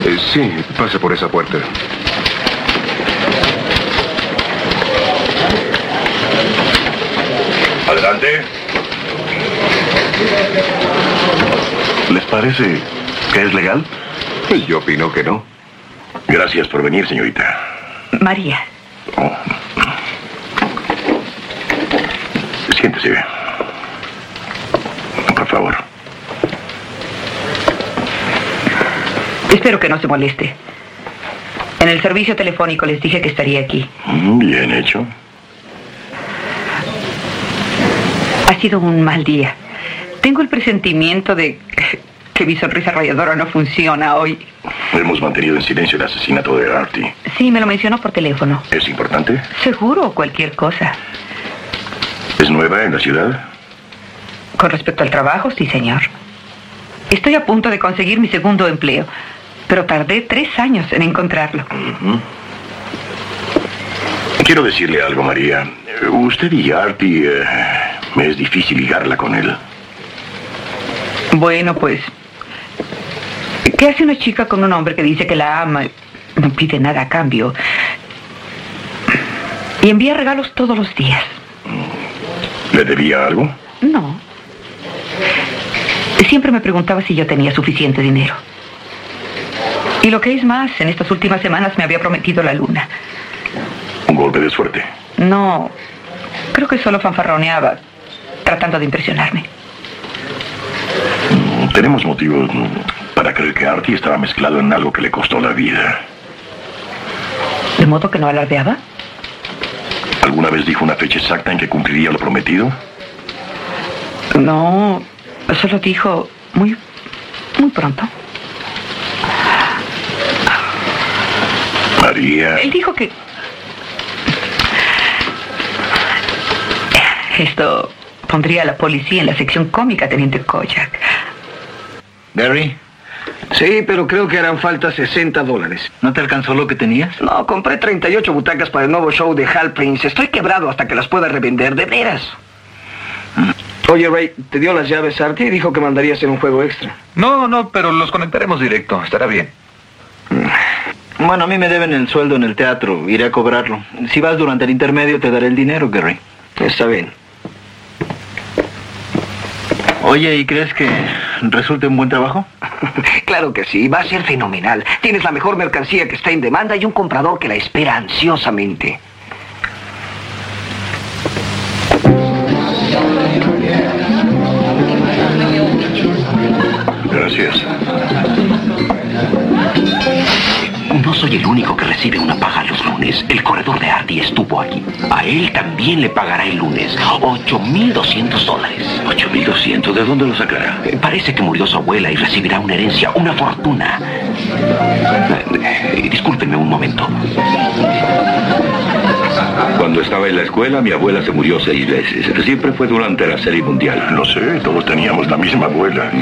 Sí, pase por esa puerta. Adelante. ¿Les parece que es legal? Yo opino que no. Gracias por venir, señorita. María. Oh. Siéntese. Por favor. Espero que no se moleste. En el servicio telefónico les dije que estaría aquí. Bien hecho. Ha sido un mal día. Tengo el presentimiento de que mi sonrisa radiadora no funciona hoy. Hemos mantenido en silencio el asesinato de Artie. Sí, me lo mencionó por teléfono. ¿Es importante? Seguro, cualquier cosa. ¿Es nueva en la ciudad? Con respecto al trabajo, sí, señor. Estoy a punto de conseguir mi segundo empleo, pero tardé 3 años en encontrarlo. Quiero decirle algo, María. Usted y Artie, me es difícil ligarla con él. Bueno, pues, ¿qué hace una chica con un hombre que dice que la ama, no pide nada a cambio y envía regalos todos los días? ¿Le debía algo? No. Siempre me preguntaba si yo tenía suficiente dinero. Y lo que es más, en estas últimas semanas me había prometido la luna. ¿Un golpe de suerte? No, creo que solo fanfarroneaba, tratando de impresionarme. Tenemos motivos para creer que Artie estaba mezclado en algo que le costó la vida. ¿De modo que no alardeaba? ¿Alguna vez dijo una fecha exacta en que cumpliría lo prometido? No, solo dijo muy pronto. María... Él dijo que... Esto pondría a la policía en la sección cómica, teniente Kojak. Gary. Sí, pero creo que harán falta $60. ¿No te alcanzó lo que tenías? No, compré 38 butacas para el nuevo show de Hal Prince. Estoy quebrado hasta que las pueda revender, de veras. Oye, Ray, ¿te dio las llaves Artie y dijo que mandaría hacer un juego extra? No, pero los conectaremos directo. Estará bien. Bueno, a mí me deben el sueldo en el teatro. Iré a cobrarlo. Si vas durante el intermedio, te daré el dinero, Gary. Está bien. Oye, ¿y crees que resulte un buen trabajo? Claro que sí, va a ser fenomenal. Tienes la mejor mercancía que está en demanda y un comprador que la espera ansiosamente. Gracias. No soy el único que recibe una paga los lunes. El corredor de Artie estuvo aquí. A él también le pagará el lunes $8,200. ¿8,200? ¿De dónde lo sacará? Parece que murió su abuela y recibirá una herencia, una fortuna. Discúlpenme un momento. Cuando estaba en la escuela, mi abuela se murió 6 veces. Siempre fue durante la Serie Mundial. Lo sé, todos teníamos la misma abuela.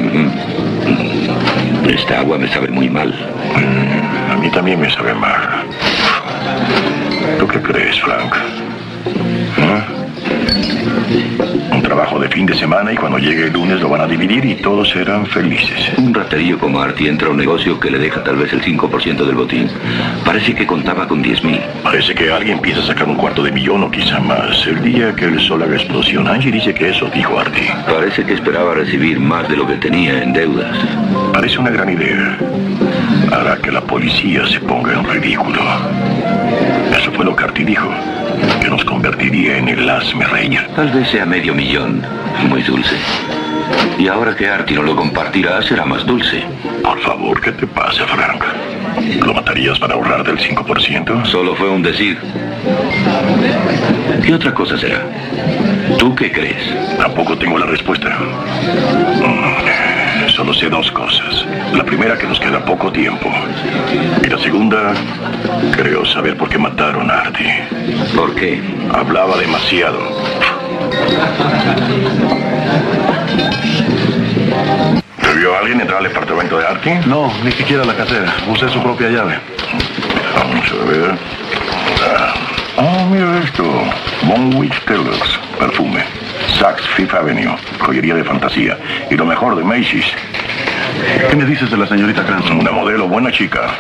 Esta agua me sabe muy mal. A mí también me sabe mal. ¿Tú qué crees, Frank? Un trabajo de fin de semana y cuando llegue el lunes lo van a dividir y todos serán felices. Un raterillo como Artie entra a un negocio que le deja tal vez el 5% del botín. Parece que contaba con 10,000. Parece que alguien piensa sacar $250,000 o quizá más. El día que el sol haga explosión, Angie dice que eso dijo Artie. Parece que esperaba recibir más de lo que tenía en deudas. Parece una gran idea. Hará que la policía se ponga en ridículo. Eso fue lo que Artie dijo, que nos convertiría en el hazme-reír. Tal vez sea $500,000. Muy dulce. Y ahora que Artie no lo compartirá, será más dulce. Por favor, ¿qué te pasa, Frank? ¿Lo matarías para ahorrar del 5%? Solo fue un decir. ¿Qué otra cosa será? ¿Tú qué crees? Tampoco tengo la respuesta. Solo sé 2 cosas. La primera, que nos queda poco tiempo. Y la segunda, creo saber por qué mataron a Artie. ¿Por qué? Hablaba demasiado. ¿Te vio alguien entrar al departamento de Artie? No, ni siquiera la casera. Usé su propia llave. Vamos a ver. Mira esto. Bonwich Deluxe, perfume. Saks Fifth Avenue, joyería de fantasía. Y lo mejor de Macy's. ¿Qué me dices de la señorita Cranston? Una modelo, buena chica.